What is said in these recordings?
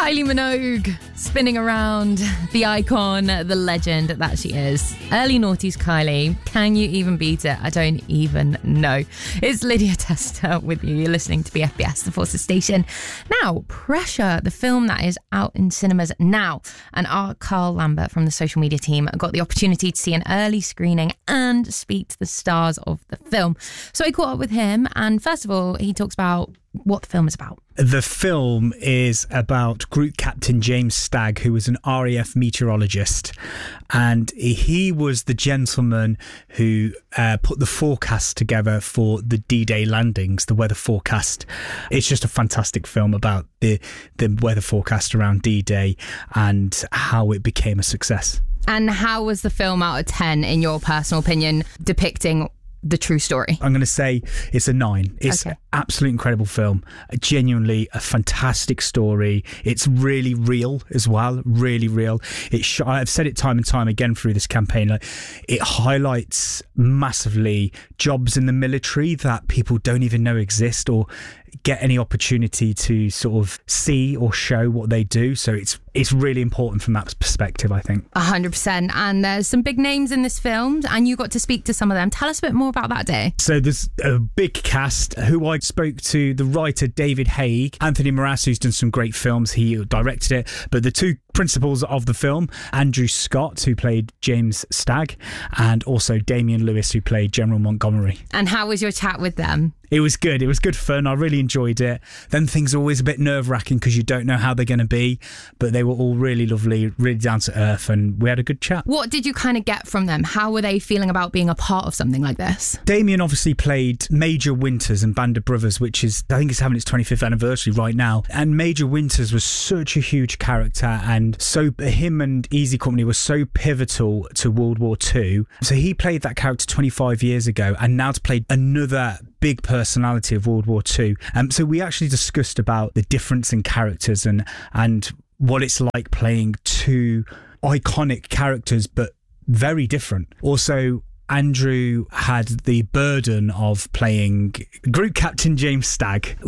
Kylie Minogue spinning around, the icon, the legend that she is. Early noughties Kylie. Can you even beat it? I don't even know. It's Lydia Tester with you. You're listening to BFBS, the Forces Station. Now, Pressure, the film that is out in cinemas now. And our Carl Lambert from the social media team got the opportunity to see an early screening and speak to the stars of the film. So I caught up with him, and first of all, he talks about what the film is about. The film is about Group Captain James Stagg, who was an RAF meteorologist, and he was the gentleman who put the forecast together for the D-Day landings, the weather forecast. It's just a fantastic film about the weather forecast around D-Day and how it became a success. And how was the film out of 10, in your personal opinion, depicting the true story? I'm going to say it's a 9. It's an absolutely incredible film. Genuinely a fantastic story. It's really real as well. Really real. I've said it time and time again through this campaign. Like, it highlights massively jobs in the military that people don't even know exist or get any opportunity to sort of see or show what they do. So it's really important from that perspective, I think. 100%. And there's some big names in this film, and you got to speak to some of them. Tell us a bit more about that day. So there's a big cast who I spoke to, the writer David Haig, Anthony Moras, who's done some great films. He directed it. But the two principals of the film, Andrew Scott, who played James Stagg, and also Damian Lewis, who played General Montgomery. And how was your chat with them? It was good. It was good fun. I really enjoyed it. Then things are always a bit nerve-wracking because you don't know how they're going to be, but they were all really lovely, really down to earth, and we had a good chat. What did you kind of get from them? How were they feeling about being a part of something like this? Damien obviously played Major Winters in Band of Brothers, which is, I think it's having its 25th anniversary right now. And Major Winters was such a huge character, and so him and Easy Company were so pivotal to World War II. So he played that character 25 years ago, and now to play another big personality of World War II. So we actually discussed about the difference in characters and what it's like playing two iconic characters, but very different. Also, Andrew had the burden of playing Group Captain James Stagg,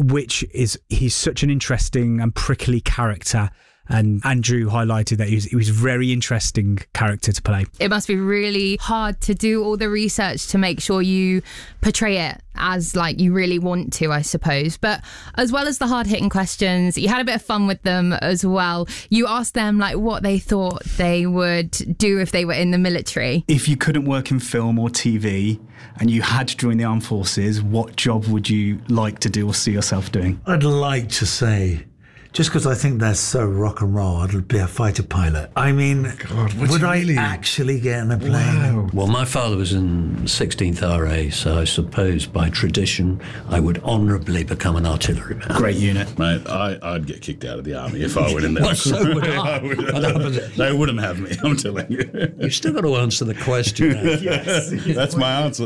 he's such an interesting and prickly character. And Andrew highlighted that he was a very interesting character to play. It must be really hard to do all the research to make sure you portray it as like you really want to, I suppose. But as well as the hard-hitting questions, you had a bit of fun with them as well. You asked them like what they thought they would do if they were in the military. If you couldn't work in film or TV and you had to join the armed forces, what job would you like to do or see yourself doing? I'd like to say, just because I think that's so rock and roll, I'd be a fighter pilot. I mean, would I actually get in a plane? Wow. Well, my father was in 16th RA, so I suppose by tradition I would honourably become an artilleryman. Great unit. Mate, I'd get kicked out of the army if I went in there. Well, so would I. They wouldn't have me, I'm telling you. You've still got to answer the question. Yes. That's my answer.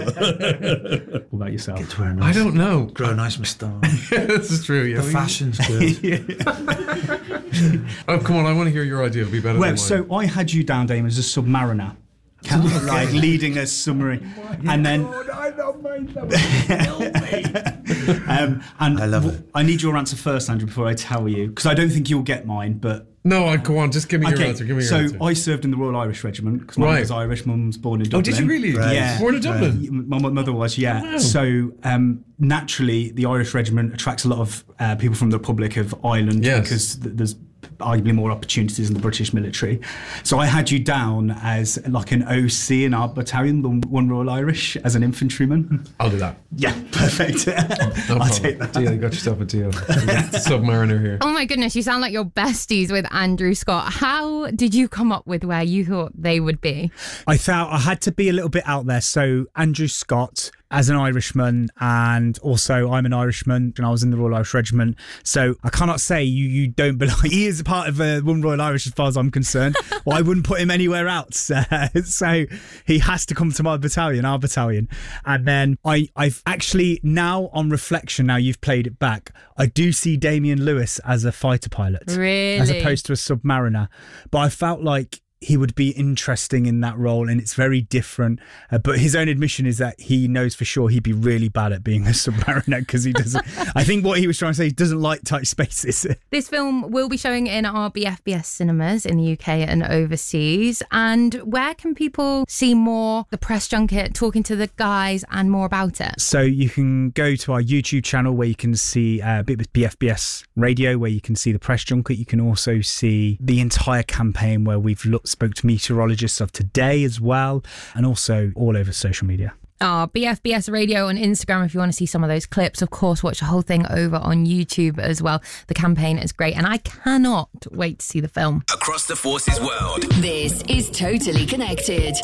What about yourself? Get to wear a nice, I don't know. Grow a nice moustache. This is true. Yeah. The fashion's good. Oh, come on, I want to hear your idea. It'll be better than mine. So I had you down, Dame, as a submariner. Like leading a submarine. And then I don't mind that. and I love it. I need your answer first, Andrew, before I tell you, because I don't think you'll get mine, but No, go on, just give me your answer. Give me your answer. So I served in the Royal Irish Regiment because my mum was Irish. Mum's born in Dublin. Oh, did you really? Right. Yeah. Born in Dublin? My mother was, yeah. Oh, wow. So naturally, the Irish Regiment attracts a lot of people from the Republic of Ireland because there's arguably more opportunities in the British military. So I had you down as like an OC in our battalion, the 1 Royal Irish, as an infantryman. I'll do that. Yeah, perfect. I'll take that. Deal, you got yourself a deal. Submariner here. Oh my goodness, you sound like you're besties with Andrew Scott. How did you come up with where you thought they would be? I felt I had to be a little bit out there. So Andrew Scott, as an Irishman, and also I'm an Irishman and I was in the Royal Irish Regiment. So I cannot say you don't belong. He is a part of 1 Royal Irish as far as I'm concerned. Well, I wouldn't put him anywhere else. So he has to come to my battalion, our battalion. And then I've actually, now on reflection, now you've played it back, I do see Damian Lewis as a fighter pilot. Really? As opposed to a submariner. But I felt like he would be interesting in that role, and it's very different. But his own admission is that he knows for sure he'd be really bad at being a submariner because he doesn't. I think what he was trying to say, he doesn't like tight spaces. This film will be showing in our BFBS cinemas in the UK and overseas. And where can people see more the press junket, talking to the guys and more about it? So you can go to our YouTube channel where you can see a bit of BFBS radio, where you can see the press junket. You can also see the entire campaign where we've spoke to meteorologists of today as well, and also all over social media. BFBS Radio on Instagram if you want to see some of those clips. Of course, watch the whole thing over on YouTube as well. The campaign is great, and I cannot wait to see the film. Across the Forces world. This is Totally Connected.